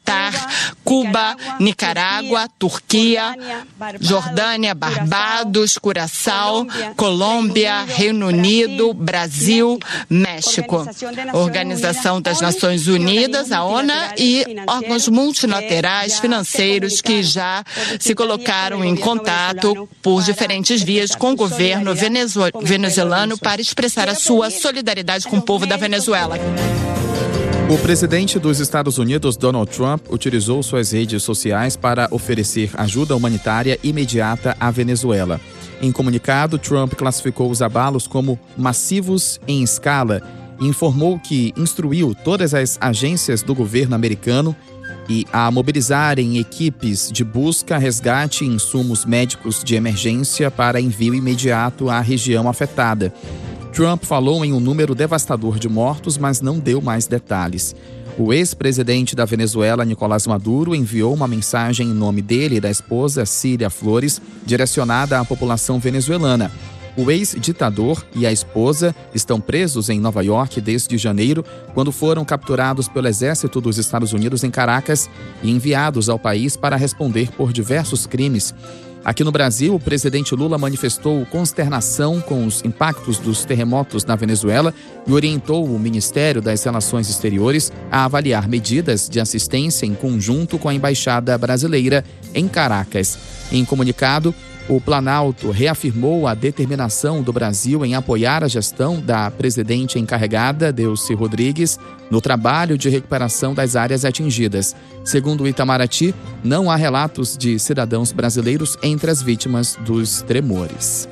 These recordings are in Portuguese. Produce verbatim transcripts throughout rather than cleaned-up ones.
Catar, Cuba, Nicarágua, Turquia, Jordânia, Barbados, Curaçao, Colômbia, Reino Unido, Brasil, México. Organização das Nações Unidas, a ONU, e órgãos multilaterais financeiros que já se colocaram em contato por diferentes vias com o governo venezuelano para expressar a sua solidariedade com o povo da Venezuela. O presidente dos Estados Unidos, Donald Trump, utilizou suas redes sociais para oferecer ajuda humanitária imediata à Venezuela. Em comunicado, Trump classificou os abalos como massivos em escala e informou que instruiu todas as agências do governo americano e a mobilizarem equipes de busca, resgate e insumos médicos de emergência para envio imediato à região afetada. Trump falou em um número devastador de mortos, mas não deu mais detalhes. O ex-presidente da Venezuela, Nicolás Maduro, enviou uma mensagem em nome dele e da esposa, Cília Flores, direcionada à população venezuelana. O ex-ditador e a esposa estão presos em Nova York desde janeiro, quando foram capturados pelo exército dos Estados Unidos em Caracas e enviados ao país para responder por diversos crimes. Aqui no Brasil, o presidente Lula manifestou consternação com os impactos dos terremotos na Venezuela e orientou o Ministério das Relações Exteriores a avaliar medidas de assistência em conjunto com a Embaixada Brasileira em Caracas. Em comunicado, o Planalto reafirmou a determinação do Brasil em apoiar a gestão da presidente encarregada, Delcy Rodrigues, no trabalho de recuperação das áreas atingidas. Segundo o Itamaraty, não há relatos de cidadãos brasileiros entre as vítimas dos tremores.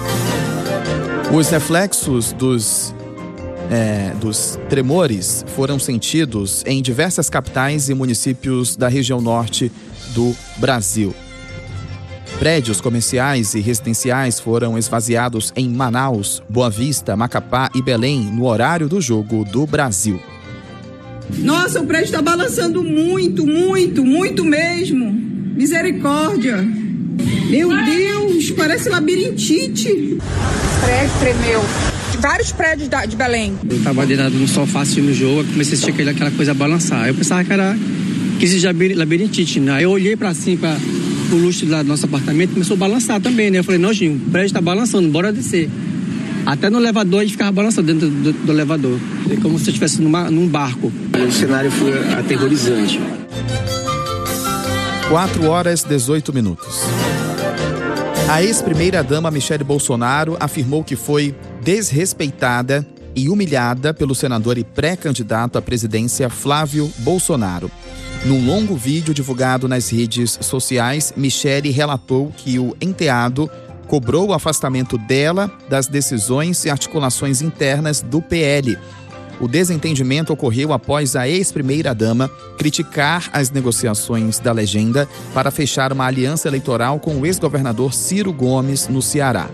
Os reflexos dos, é, dos tremores foram sentidos em diversas capitais e municípios da região norte do Brasil. Prédios comerciais e residenciais foram esvaziados em Manaus, Boa Vista, Macapá e Belém no horário do Jogo do Brasil. Nossa, o prédio está balançando muito, muito, muito mesmo. Misericórdia. Meu Deus, parece labirintite. O prédio tremeu. Vários prédios de Belém. Eu estava deitado no sofá assistindo o jogo, eu comecei a assistir aquela, aquela coisa balançar. Eu pensava que era que existia labirintite, né? Aí eu olhei para cima, para o lustre lá do nosso apartamento, começou a balançar também, né? Eu falei, não, Ginho, o prédio está balançando, bora descer. Até no elevador a gente ficava balançando dentro do, do elevador. É como se eu estivesse numa, num barco. O cenário foi aterrorizante. quatro horas e dezoito minutos. A ex-primeira-dama Michele Bolsonaro afirmou que foi desrespeitada e humilhada pelo senador e pré-candidato à presidência Flávio Bolsonaro. Num longo vídeo divulgado nas redes sociais, Michele relatou que o enteado cobrou o afastamento dela das decisões e articulações internas do P L. O desentendimento ocorreu após a ex-primeira-dama criticar as negociações da legenda para fechar uma aliança eleitoral com o ex-governador Ciro Gomes no Ceará.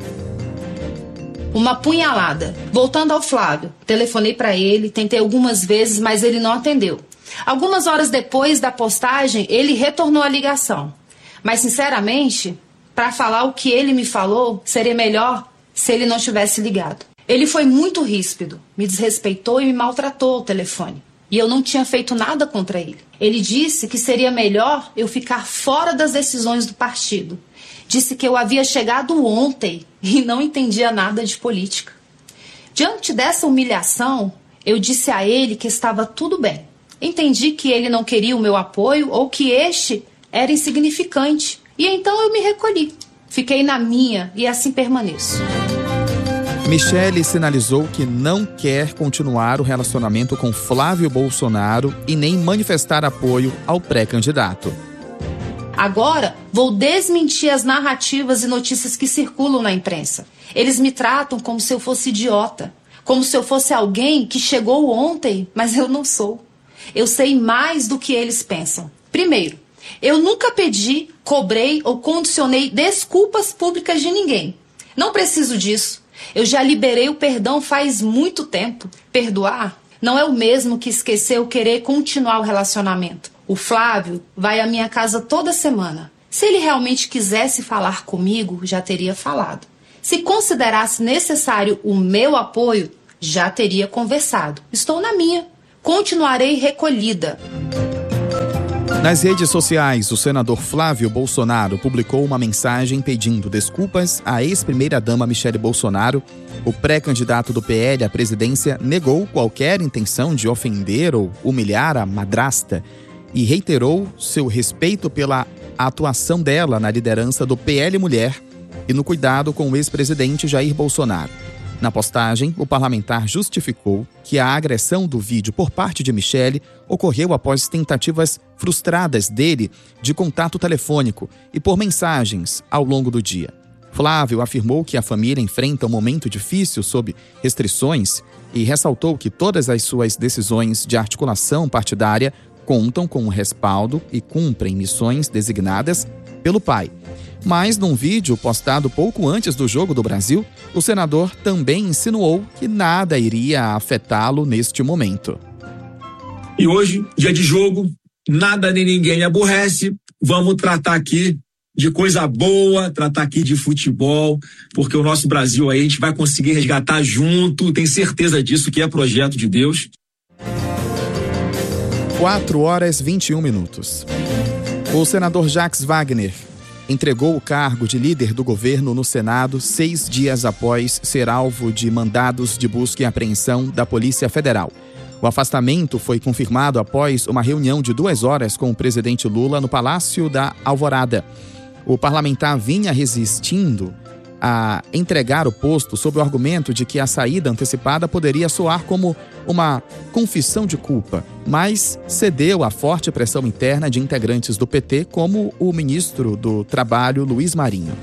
Uma punhalada. Voltando ao Flávio, telefonei para ele, tentei algumas vezes, mas ele não atendeu. Algumas horas depois da postagem, ele retornou a ligação. Mas, sinceramente, para falar o que ele me falou, seria melhor se ele não tivesse ligado. Ele foi muito ríspido, me desrespeitou e me maltratou ao telefone. E eu não tinha feito nada contra ele. Ele disse que seria melhor eu ficar fora das decisões do partido. Disse que eu havia chegado ontem e não entendia nada de política. Diante dessa humilhação, eu disse a ele que estava tudo bem. Entendi que ele não queria o meu apoio ou que este era insignificante. E então eu me recolhi. Fiquei na minha e assim permaneço. Michele sinalizou que não quer continuar o relacionamento com Flávio Bolsonaro e nem manifestar apoio ao pré-candidato. Agora, vou desmentir as narrativas e notícias que circulam na imprensa. Eles me tratam como se eu fosse idiota, como se eu fosse alguém que chegou ontem, mas eu não sou. Eu sei mais do que eles pensam. Primeiro, eu nunca pedi, cobrei ou condicionei desculpas públicas de ninguém. Não preciso disso. Eu já liberei o perdão faz muito tempo. Perdoar não é o mesmo que esquecer ou querer continuar o relacionamento. O Flávio vai à minha casa toda semana. Se ele realmente quisesse falar comigo, já teria falado. Se considerasse necessário o meu apoio, já teria conversado. Estou na minha. Continuarei recolhida. Nas redes sociais, o senador Flávio Bolsonaro publicou uma mensagem pedindo desculpas à ex-primeira-dama Michele Bolsonaro. O pré-candidato do P L à presidência negou qualquer intenção de ofender ou humilhar a madrasta e reiterou seu respeito pela atuação dela na liderança do P L Mulher e no cuidado com o ex-presidente Jair Bolsonaro. Na postagem, o parlamentar justificou que a agressão do vídeo por parte de Michele ocorreu após tentativas frustradas dele de contato telefônico e por mensagens ao longo do dia. Flávio afirmou que a família enfrenta um momento difícil sob restrições e ressaltou que todas as suas decisões de articulação partidária contam com o respaldo e cumprem missões designadas pelo pai. Mas, num vídeo postado pouco antes do Jogo do Brasil, o senador também insinuou que nada iria afetá-lo neste momento. E hoje, dia de jogo, nada nem ninguém me aborrece. Vamos tratar aqui de coisa boa, tratar aqui de futebol, porque o nosso Brasil aí a gente vai conseguir resgatar junto, tenho certeza disso, que é projeto de Deus. quatro horas e vinte e um minutos. O senador Jacques Wagner entregou o cargo de líder do governo no Senado seis dias após ser alvo de mandados de busca e apreensão da Polícia Federal. O afastamento foi confirmado após uma reunião de duas horas com o presidente Lula no Palácio da Alvorada. O parlamentar vinha resistindo a entregar o posto sob o argumento de que a saída antecipada poderia soar como uma confissão de culpa, mas cedeu à forte pressão interna de integrantes do P T, como o ministro do Trabalho, Luiz Marinho.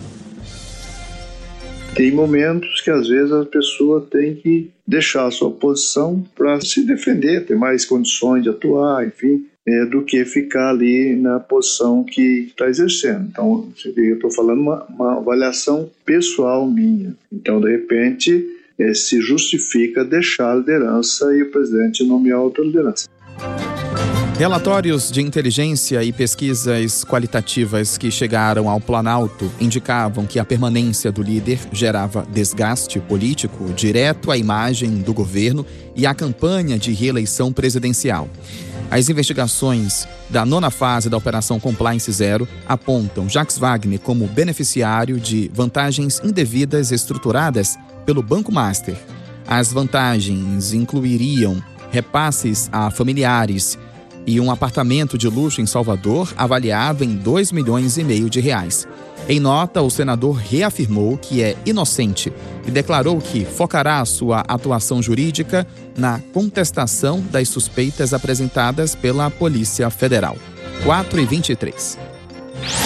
Tem momentos que às vezes a pessoa tem que deixar a sua posição para se defender, ter mais condições de atuar, enfim, é, do que ficar ali na posição que está exercendo. Então, eu estou falando uma, uma avaliação pessoal minha. Então, de repente, é, se justifica deixar a liderança e o presidente nomear outra liderança. Relatórios de inteligência e pesquisas qualitativas que chegaram ao Planalto indicavam que a permanência do líder gerava desgaste político direto à imagem do governo e à campanha de reeleição presidencial. As investigações da nona fase da Operação Compliance Zero apontam Jacques Wagner como beneficiário de vantagens indevidas estruturadas pelo Banco Master. As vantagens incluiriam repasses a familiares e um apartamento de luxo em Salvador avaliado em dois milhões e meio de reais. Em nota, o senador reafirmou que é inocente e declarou que focará sua atuação jurídica na contestação das suspeitas apresentadas pela Polícia Federal. quatro e vinte e três.